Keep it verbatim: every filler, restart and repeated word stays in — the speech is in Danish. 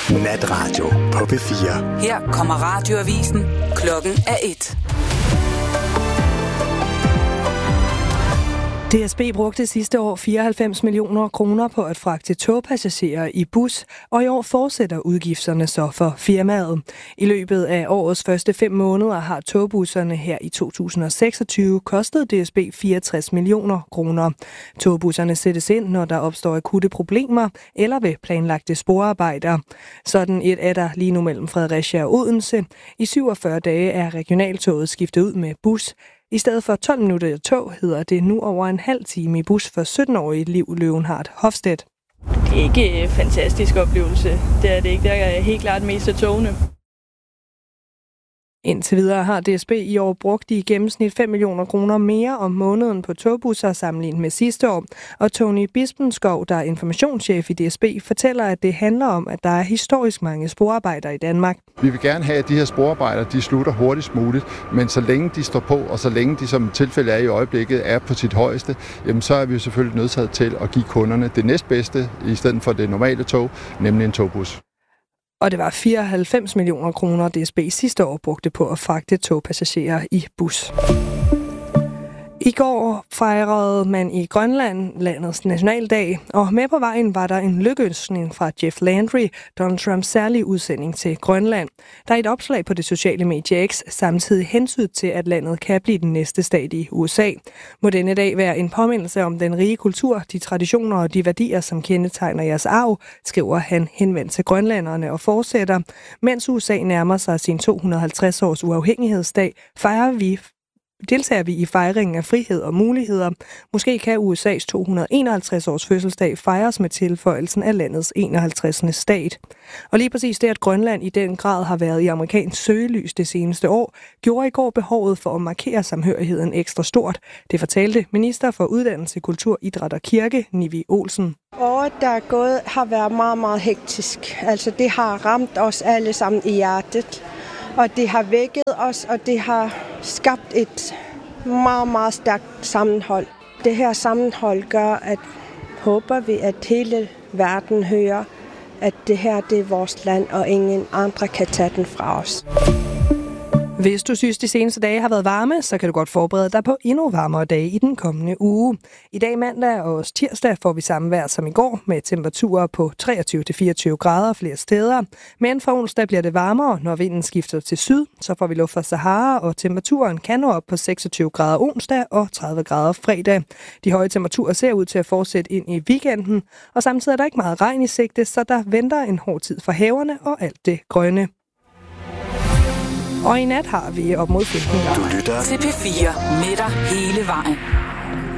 Natradio på P fire. Her kommer radioavisen. Klokken er et. D S B brugte sidste år fireoghalvfems millioner kroner på at fragte togpassagerer i bus, og i år fortsætter udgifterne så for firmaet. I løbet af årets første fem måneder har togbusserne her i to tusind og seksogtyve kostet D S B fireogtres millioner kroner. Togbusserne sættes ind, når der opstår akutte problemer eller ved planlagte sporarbejder. Sådan et er der lige nu mellem Fredericia og Odense. I syvogfyrre dage er regionaltoget skiftet ud med bus. I stedet for tolv minutter i tog hedder det nu over en halv time i bus for sytten-årige Liv Løvenhardt Hofstedt. Det er ikke en fantastisk oplevelse. Det er det ikke. Der er helt klart mest af togene. Indtil videre har D S B i år brugt i gennemsnit fem millioner kroner mere om måneden på togbusser sammenlignet med sidste år. Og Tony Bispenskov, der er informationschef i D S B, fortæller, at det handler om, at der er historisk mange sporarbejder i Danmark. Vi vil gerne have, at de her sporarbejder de slutter hurtigst muligt, men så længe de står på, og så længe de som tilfælde er i øjeblikket, er på sit højeste, jamen så er vi selvfølgelig nødsaget til at give kunderne det næstbedste i stedet for det normale tog, nemlig en togbus. Og det var fireoghalvfems millioner kroner, D S B sidste år brugte på at fragte togpassagerer i bus. I går fejrede man i Grønland landets nationaldag, og med på vejen var der en lykønskning fra Jeff Landry, Donald Trumps særlige udsending til Grønland. Der er et opslag på det sociale medie X, samtidig hensynet til, at landet kan blive den næste stat i U S A. Må denne dag være en påmindelse om den rige kultur, de traditioner og de værdier, som kendetegner jeres arv, skriver han henvendt til grønlanderne og fortsætter. Mens U S A nærmer sig sin to hundrede og halvtreds års uafhængighedsdag, fejrer vi deltager vi i fejringen af frihed og muligheder. Måske kan U S A's to hundrede og enoghalvtreds års fødselsdag fejres med tilføjelsen af landets enoghalvtredsende stat. Og lige præcis det, at Grønland i den grad har været i amerikansk søgelys det seneste år, gjorde i går behovet for at markere samhørigheden ekstra stort. Det fortalte minister for Uddannelse, Kultur, Idræt og Kirke, Nivi Olsen. Året, der er gået, har været meget, meget hektisk. Altså, det har ramt os alle sammen i hjertet. Og det har vækket os, og det har skabt et meget, meget stærkt sammenhold. Det her sammenhold gør, at håber vi, at hele verden hører, at det her det er vores land, og ingen andre kan tage den fra os. Hvis du synes, de seneste dage har været varme, så kan du godt forberede dig på endnu varmere dage i den kommende uge. I dag mandag og tirsdag får vi samme vejr som i går, med temperaturer på treogtyve til fireogtyve grader flere steder. Men fra onsdag bliver det varmere, når vinden skifter til syd. Så får vi luft fra Sahara, og temperaturen kan nå op på seksogtyve grader onsdag og tredive grader fredag. De høje temperaturer ser ud til at fortsætte ind i weekenden, og samtidig er der ikke meget regn i sigte, så der venter en hård tid for haverne og alt det grønne. Og i nat har vi op mod femten grader. Du lytter til P fire med dig hele vejen.